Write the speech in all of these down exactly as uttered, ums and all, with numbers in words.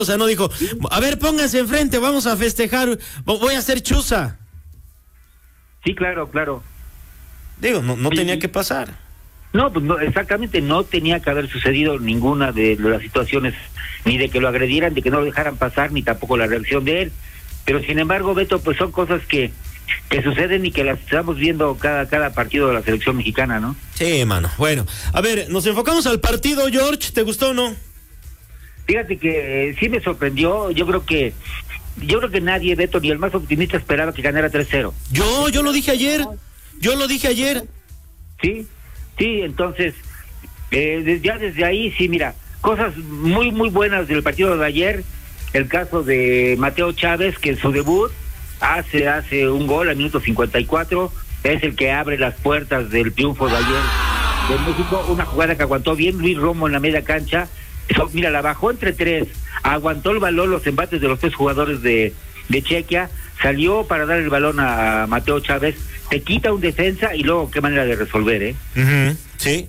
O sea, no dijo, a ver, pónganse enfrente, vamos a festejar, voy a hacer chuza. Sí, claro, claro. Digo, no, no Sí. tenía que pasar. No, pues no, exactamente, no tenía que haber sucedido ninguna de las situaciones, ni de que lo agredieran, de que no lo dejaran pasar, ni tampoco la reacción de él. Pero sin embargo, Beto, pues son cosas que, que suceden y que las estamos viendo cada, cada partido de la selección mexicana, ¿no? Sí, mano. Bueno, a ver, nos enfocamos al partido, George, ¿te gustó o no? Fíjate que eh, sí me sorprendió, yo creo que yo creo que nadie, Beto, ni el más optimista esperaba que ganara tres cero. Yo, yo lo dije ayer, yo lo dije ayer. Sí, sí, entonces, eh, desde, ya desde ahí, sí, mira, cosas muy, muy buenas del partido de ayer, el caso de Mateo Chávez, que en su debut hace, hace un gol al minuto cincuenta y cuatro, es el que abre las puertas del triunfo de ayer de México, una jugada que aguantó bien Luis Romo en la media cancha. Eso, mira, la bajó entre tres, aguantó el balón, los embates de los tres jugadores de, de Chequia, salió para dar el balón a Mateo Chávez, te quita un defensa y luego qué manera de resolver, ¿eh? Uh-huh. Sí.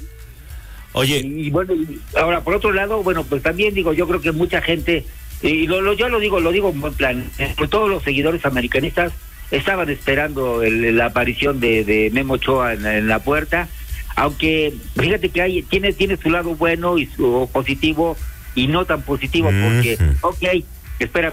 Oye. Y, y bueno, y ahora por otro lado, bueno, pues también digo, yo creo que mucha gente, y lo, lo yo lo digo, lo digo en buen plan, entre todos los seguidores americanistas estaban esperando el, la aparición de, de Memo Ochoa en, en la puerta. Aunque fíjate que hay tiene tiene su lado bueno y su positivo y no tan positivo, porque, ok, espera,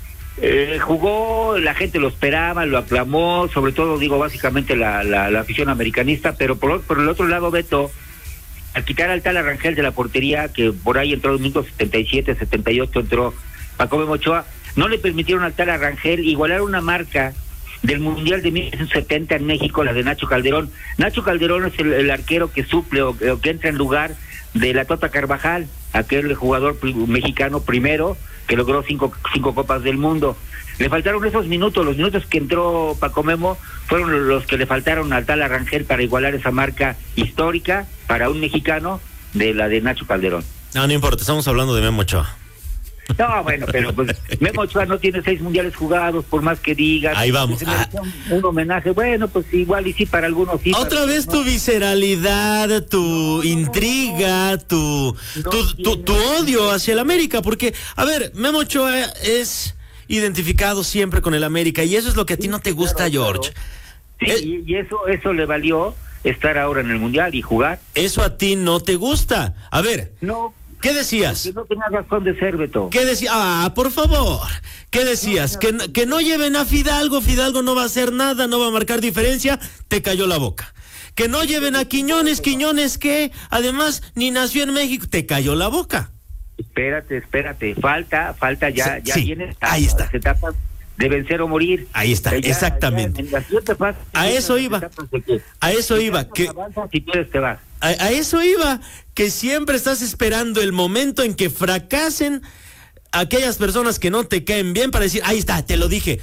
eh, jugó, la gente lo esperaba, lo aclamó, sobre todo, digo, básicamente la, la, la afición americanista, pero por, por el otro lado, Beto, al quitar al tal Arrangel de la portería, que por ahí entró en el minuto setenta y siete, setenta y ocho, entró Paco Memo Ochoa, no le permitieron al tal Arrangel igualar una marca del Mundial de mil novecientos setenta en México, la de Nacho Calderón. Nacho Calderón es el, el arquero que suple o, o que entra en lugar de la Tota Carvajal, aquel jugador pri- mexicano primero que logró cinco, cinco copas del mundo. Le faltaron esos minutos, los minutos que entró Paco Memo fueron los que le faltaron al tal Arrangel para igualar esa marca histórica para un mexicano de la de Nacho Calderón. No, no importa, estamos hablando de Memo Ochoa. No, bueno, pero pues Memo Ochoa no tiene seis mundiales jugados, por más que digas. Ahí vamos. Ah. Un, un homenaje, bueno, pues igual y sí para algunos sí. Otra para, vez ¿no? Tu visceralidad, tu intriga, tu, no tu, tu, tu odio hacia el América, porque, a ver, Memo Ochoa es identificado siempre con el América y eso es lo que a ti no te gusta, claro, George. Claro. Sí, eh, y, y eso, eso le valió estar ahora en el Mundial y jugar. Eso a ti no te gusta. A ver. No. ¿Qué decías? Que no tenía razón de ser, Beto. ¿Qué decías? Ah, por favor. ¿Qué decías? Que, que no lleven a Fidalgo, Fidalgo no va a hacer nada, no va a marcar diferencia, te cayó la boca. Que no lleven a Quiñones, Quiñones que además ni nació en México, te cayó la boca. Espérate, espérate, falta, falta ya, Sí, ya sí, viene. ahí está. Las etapas de vencer o morir. Ahí está, Ya, exactamente. ya, en la siguiente fase, A eso las iba, etapas de que, a eso si iba, te que avanzas, si puedes te vas. a, a eso iba, que siempre estás esperando el momento en que fracasen aquellas personas que no te caen bien para decir, ahí está, te lo dije.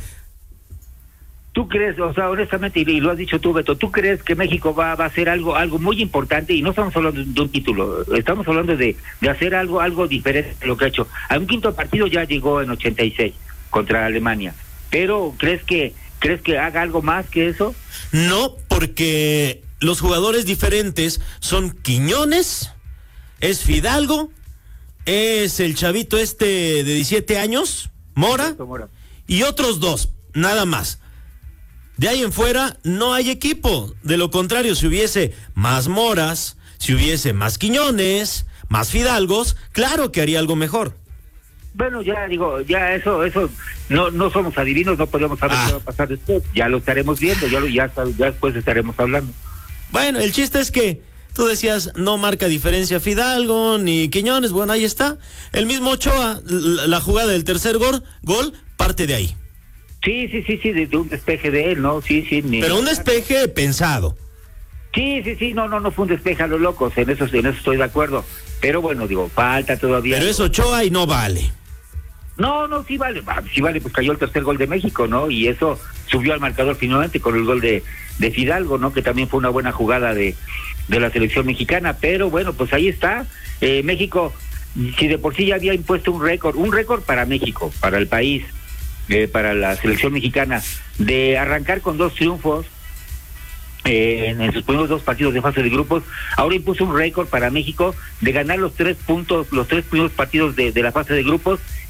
¿Tú crees, o sea, honestamente, y lo has dicho tú, Beto, ¿tú crees que México va, va a hacer algo algo muy importante? Y no estamos hablando de un título, estamos hablando de, de hacer algo algo diferente de lo que ha hecho. A un quinto partido ya llegó en ochenta y seis contra Alemania, pero ¿crees que crees que haga algo más que eso? No, porque los jugadores diferentes son Quiñones, es Fidalgo, es el chavito este de diecisiete años, Mora, y otros dos, nada más. De ahí en fuera no hay equipo. De lo contrario, si hubiese más Moras, si hubiese más Quiñones, más Fidalgos, claro que haría algo mejor. Bueno, ya digo, ya eso, eso, no no somos adivinos, no podemos saber ah. qué va a pasar después. Ya lo estaremos viendo, ya, lo, ya, ya después estaremos hablando. Bueno, el chiste es que tú decías, no marca diferencia Fidalgo ni Quiñones, bueno, ahí está. El mismo Ochoa, la, la jugada del tercer gol, gol, parte de ahí. Sí, sí, sí, sí, de, de un despeje de él, ¿no? Sí, sí. Ni... Pero un despeje pensado. Sí, sí, sí, no, no, no fue un despeje a los locos, en eso, en eso estoy de acuerdo. Pero bueno, digo, falta todavía. Pero es Ochoa y no vale. No, no, sí vale, sí vale, pues cayó el tercer gol de México, ¿no? Y eso subió al marcador finalmente con el gol de, de Fidalgo, ¿no? Que también fue una buena jugada de, de la selección mexicana, pero bueno, pues ahí está. Eh, México, si de por sí ya había impuesto un récord, un récord para México, para el país, eh, para la selección mexicana, de arrancar con dos triunfos eh, en, en sus primeros dos partidos de fase de grupos, ahora impuso un récord para México de ganar los tres puntos, los tres primeros partidos de, de la fase de grupos